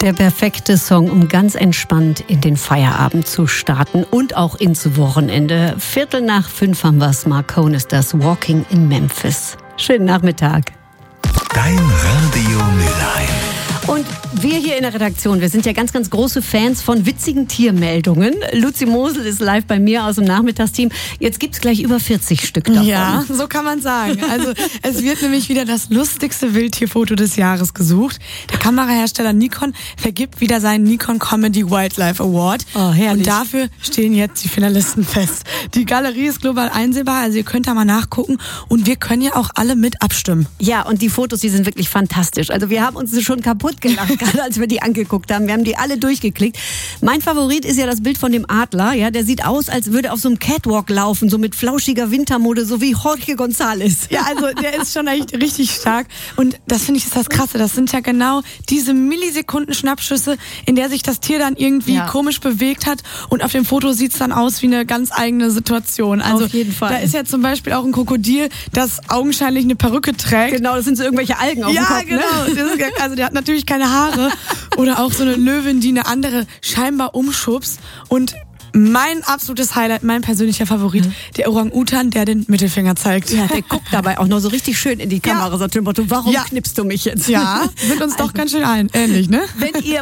Der perfekte Song, um ganz entspannt in den Feierabend zu starten und auch ins Wochenende. 4:45 haben wir's. Marcone ist das, Walking in Memphis. Schönen Nachmittag. Dein Radio Mülheim. Und wir hier in der Redaktion, wir sind ja ganz, ganz große Fans von witzigen Tiermeldungen. Luzi Mosel ist live bei mir aus dem Nachmittagsteam. Jetzt gibt's gleich über 40 Stück davon. Ja, so kann man sagen. Also es wird nämlich wieder das lustigste Wildtierfoto des Jahres gesucht. Der Kamerahersteller Nikon vergibt wieder seinen Nikon Comedy Wildlife Award. Oh, herrlich. Und dafür stehen jetzt die Finalisten fest. Die Galerie ist global einsehbar, also ihr könnt da mal nachgucken. Und wir können ja auch alle mit abstimmen. Ja, und die Fotos, die sind wirklich fantastisch. Also wir haben uns schon kaputt gelacht, gerade als wir die angeguckt haben. Wir haben die alle durchgeklickt. Mein Favorit ist ja das Bild von dem Adler. Ja, der sieht aus, als würde er auf so einem Catwalk laufen, so mit flauschiger Wintermode, so wie Jorge González. Ja, also der ist schon echt richtig stark. Und das finde ich ist das Krasse. Das sind ja genau diese Millisekunden Schnappschüsse, in der sich das Tier dann irgendwie komisch bewegt hat. Und auf dem Foto sieht es dann aus wie eine ganz eigene Situation. Also auf jeden Fall. Da ist ja zum Beispiel auch ein Krokodil, das augenscheinlich eine Perücke trägt. Genau, das sind so irgendwelche Algen auf dem Kopf. Ja, genau. Ne? Also der hat natürlich keine Haare. Oder auch so eine Löwin, die eine andere scheinbar umschubst. Und mein absolutes Highlight, mein persönlicher Favorit, der Orang-Utan, der den Mittelfinger zeigt. Ja, der guckt dabei auch noch so richtig schön in die Kamera, so nach dem Motto, warum knippst du mich jetzt? Ja, sind uns doch ganz schön ähnlich, ne? Wenn ihr